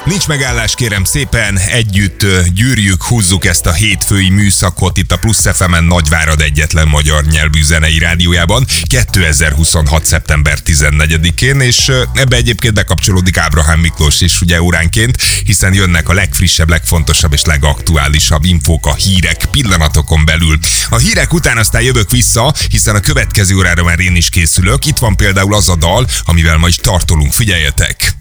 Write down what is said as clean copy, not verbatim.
Nincs megállás, kérem szépen, együtt gyűrjük, húzzuk ezt a hétfői műszakot itt a Plusz FM-en, Nagyvárad egyetlen magyar nyelvű zenei rádiójában 2026. szeptember 14-én, és ebbe egyébként bekapcsolódik Ábrahám Miklós is ugye óránként, hiszen jönnek a legfrissebb, legfontosabb és legaktuálisabb infók a hírek pillanatokon belül. A hírek után aztán jövök vissza, hiszen a következő órára már én is készülök. Itt van például az a dal, amivel ma is tartolunk, figyeljetek!